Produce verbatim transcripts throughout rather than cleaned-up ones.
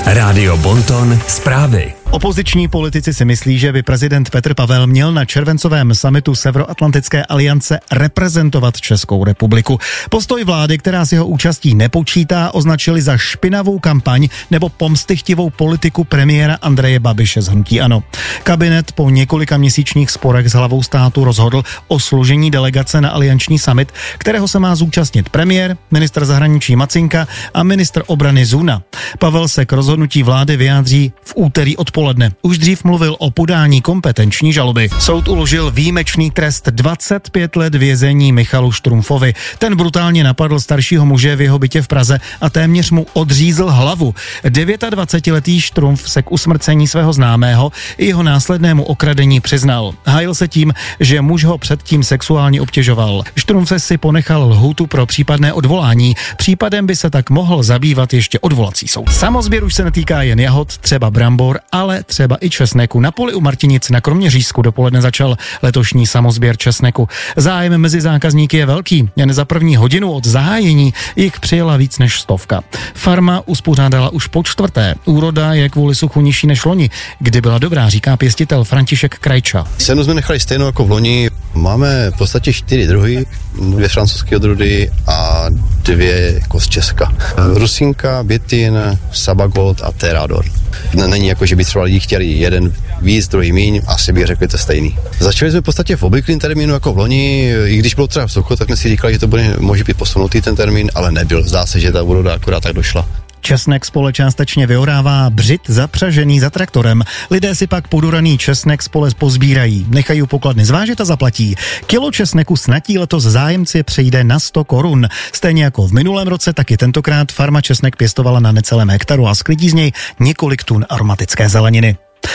Rádio Bonton zprávy. Opoziční politici si myslí, že by prezident Petr Pavel měl na červencovém summitu Severoatlantické aliance reprezentovat Českou republiku. Postoj vlády, která s jeho účastí nepočítá, označili za špinavou kampaň nebo pomstychtivou politiku premiéra Andreje Babiše z hnutí ANO. Kabinet po několika měsíčních sporech s hlavou státu rozhodl o složení delegace na alianční summit, kterého se má zúčastnit premiér, ministr zahraničí Macinka a ministr obrany Zuna. Pavel se k rozhodnutí vlády vyjádří v úterý odpoledne. Už dřív mluvil o podání kompetenční žaloby. Soud uložil výjimečný trest dvacet pět let vězení Michalu Štrumfovi. Ten brutálně napadl staršího muže v jeho bytě v Praze a téměř mu odřízl hlavu. dvacetidevětiletý Štrumf se k usmrcení svého známého i jeho následnému okradení přiznal. Hájil se tím, že muž ho předtím sexuálně obtěžoval. Štrumf si ponechal lhůtu pro případné odvolání. Případem by se tak mohl zabývat ještě odvolací soud. Samozběr už se netýká jen jahod, třeba brambor, ale třeba i česneku. Na poli u Martinic na Kroměřížsku dopoledne začal letošní samozběr česneku. Zájem mezi zákazníky je velký. Jen za první hodinu od zahájení jich přijela víc než stovka. Farma uspořádala už po čtvrté. Úroda je kvůli suchu nižší než loni, kdy byla dobrá, říká pěstitel František Krajča. Cenu jsme nechali stejnou jako v loni. Máme v podstatě čtyři druhy, dvě francouzské odrůdy a dvě jako z Česka. Rusinka, Bětin, Sabagold a Terador. Není jako, že by třeba lidi chtěli jeden víc, druhý míň, asi bych řekli to stejný. Začali jsme v podstatě v obvyklém termínu jako v loni, i když bylo třeba sucho, tak jsme si říkali, že to bude, může být posunutý ten termín, ale nebyl. Zdá se, že ta úroda akorát tak došla. Česnek spole částečně vyorává břit zapřažený za traktorem. Lidé si pak podoraný česnek spole pozbírají, nechají u pokladny zvážit a zaplatí. Kilo česneku snadí letos zájemci přejde na sto korun. Stejně jako v minulém roce, tak i tentokrát farma česnek pěstovala na necelém hektaru a sklidí z něj několik tun aromatické zeleniny.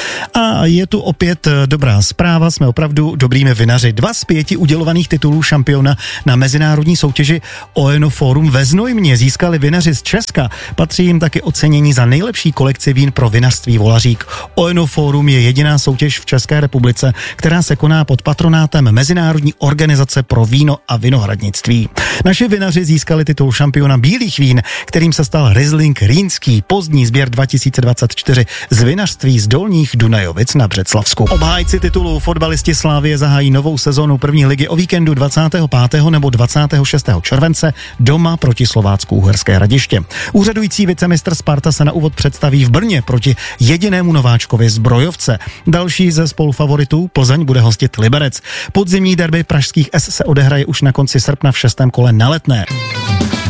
A je tu opět dobrá zpráva, jsme opravdu dobrými vinaři. Dva z pěti udělovaných titulů šampiona na mezinárodní soutěži Oenoforum ve Znojmě získali vinaři z Česka. Patří jim taky ocenění za nejlepší kolekci vín pro vinařství Volařík. Oenoforum je jediná soutěž v České republice, která se koná pod patronátem Mezinárodní organizace pro víno a vinohradnictví. Naši vinaři získali titul šampiona bílých vín, kterým se stal Riesling Rýnský, pozdní sběr dva tisíce dvacet čtyři z vinařství z Dolních Dunajovic na Břeclavsku. Obhájci titulu fotbalisti Slavie zahájí novou sezonu první ligy o víkendu dvacátého pátého nebo dvacátého šestého července doma proti Slovácku Uherské Hradiště. Úřadující vicemistr Sparta se na úvod představí v Brně proti jedinému nováčkovi Zbrojovce. Další ze spolufavoritů Plzeň bude hostit Liberec. Podzimní derby pražských S se odehraje už na konci srpna v šestém kole na Letné.